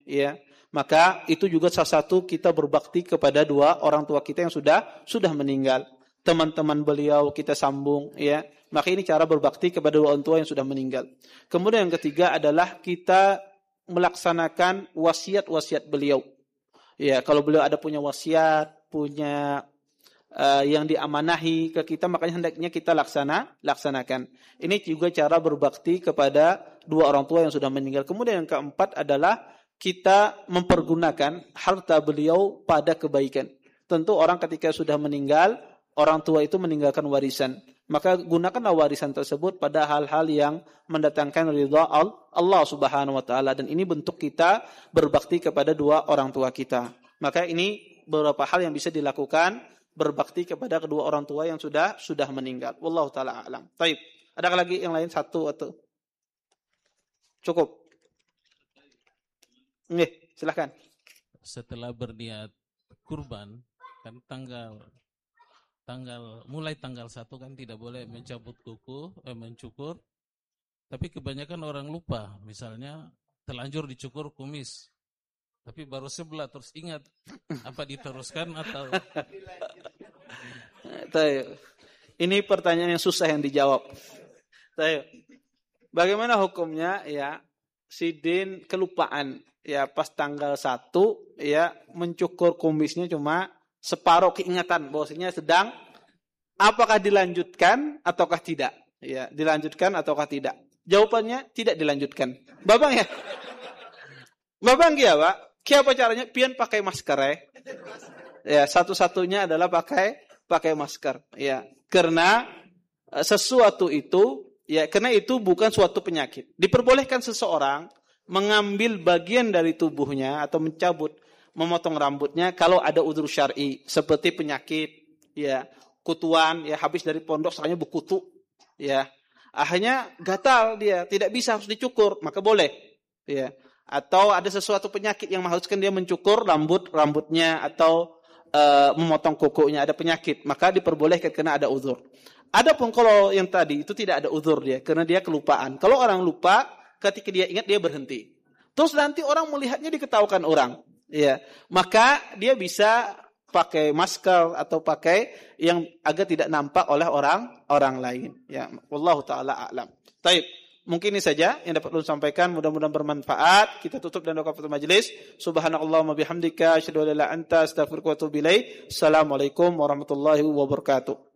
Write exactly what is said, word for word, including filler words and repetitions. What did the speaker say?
ya. Maka itu juga salah satu kita berbakti kepada dua orang tua kita yang sudah sudah meninggal. Teman-teman beliau kita sambung, ya. Maka ini cara berbakti kepada dua orang tua yang sudah meninggal. Kemudian yang ketiga adalah kita melaksanakan wasiat-wasiat beliau. Ya, kalau beliau ada punya wasiat, punya uh, yang diamanahi ke kita, makanya hendaknya kita laksana, laksanakan. Ini juga cara berbakti kepada dua orang tua yang sudah meninggal. Kemudian yang keempat adalah kita mempergunakan harta beliau pada kebaikan. Tentu orang ketika sudah meninggal, orang tua itu meninggalkan warisan. Maka gunakanlah warisan tersebut pada hal-hal yang mendatangkan ridha Allah Subhanahu wa taala, dan ini bentuk kita berbakti kepada dua orang tua kita. Maka ini beberapa hal yang bisa dilakukan berbakti kepada kedua orang tua yang sudah sudah meninggal. Wallahu taala a'lam. Baik. Ada lagi yang lain satu atau cukup? Nih, silakan. Setelah berniat kurban, kan tanggal tanggal mulai tanggal satu kan tidak boleh mencabut kuku, eh, mencukur. Tapi kebanyakan orang lupa, misalnya terlanjur dicukur kumis. Tapi baru sebelah terus ingat, apa diteruskan atau ini pertanyaan yang susah yang dijawab. Bagaimana hukumnya, ya, si Din kelupaan, ya, pas tanggal satu, ya, mencukur kumisnya cuma separuh keingatan bahwasanya sedang, apakah dilanjutkan ataukah tidak? Ya, dilanjutkan ataukah tidak? Jawabannya tidak dilanjutkan. Babang ya? Babang ya, Pak? Apa caranya? Pian pakai masker ya. Ya, satu-satunya adalah pakai pakai masker, ya. Karena sesuatu itu, ya, karena itu bukan suatu penyakit. Diperbolehkan seseorang mengambil bagian dari tubuhnya atau mencabut, memotong rambutnya kalau ada udzur syar'i seperti penyakit, ya, kutuan, ya, habis dari pondok soalnya berkutu, ya, akhirnya gatal dia, tidak bisa, harus dicukur, maka boleh, ya. Atau ada sesuatu penyakit yang mengharuskan dia mencukur rambut rambutnya atau uh, memotong kukunya, ada penyakit, maka diperbolehkan karena ada udzur. Adapun kalau yang tadi itu tidak ada udzur dia karena dia kelupaan. Kalau orang lupa, ketika dia ingat dia berhenti. Terus nanti orang melihatnya diketawakan orang, ya. Maka dia bisa pakai masker atau pakai yang agar tidak nampak oleh orang orang lain, ya. Wallahu taala a'lam. Baik, mungkin ini saja yang dapat saya sampaikan, mudah-mudahan bermanfaat. Kita tutup dan doa penutup majelis. Subhanakallahumma bihamdika asyhadu an la ilaha illa anta astaghfiruka wa atubu ilaik. Assalamualaikum warahmatullahi wabarakatuh.